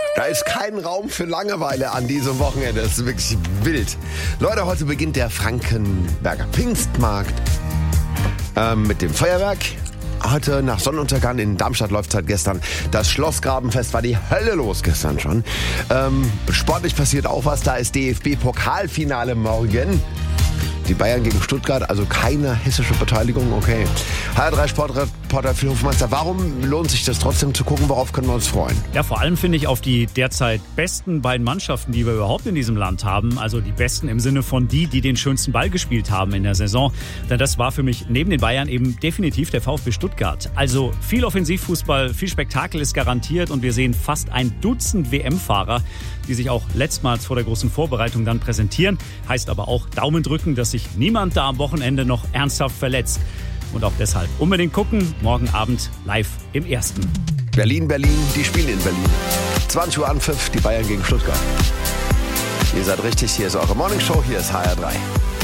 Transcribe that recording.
Da ist kein Raum für Langeweile an diesem Wochenende. Das ist wirklich wild. Leute, heute beginnt der Frankenberger Pfingstmarkt mit dem Feuerwerk. Heute nach Sonnenuntergang in Darmstadt läuft seit gestern das Schlossgrabenfest. War die Hölle los gestern schon. Sportlich passiert auch was. Da ist DFB-Pokalfinale morgen. Die Bayern gegen Stuttgart, also keine hessische Beteiligung, okay. HR3 Sportreporter Phil Hofmeister, warum lohnt sich das trotzdem zu gucken? Worauf können wir uns freuen? Ja, vor allem finde ich auf die derzeit besten beiden Mannschaften, die wir überhaupt in diesem Land haben. Also die besten im Sinne von die den schönsten Ball gespielt haben in der Saison. Denn das war für mich neben den Bayern eben definitiv der VfB Stuttgart. Also viel Offensivfußball, viel Spektakel ist garantiert und wir sehen fast ein Dutzend WM-Fahrer, die sich auch letztmals vor der großen Vorbereitung dann präsentieren. Heißt aber auch Daumen drücken, dass sich niemand da am Wochenende noch ernsthaft verletzt. Und auch deshalb unbedingt gucken, morgen Abend live im Ersten. Berlin, die spielen in Berlin. 20 Uhr Anpfiff, die Bayern gegen Stuttgart. Ihr seid richtig, hier ist eure Morningshow, hier ist HR3.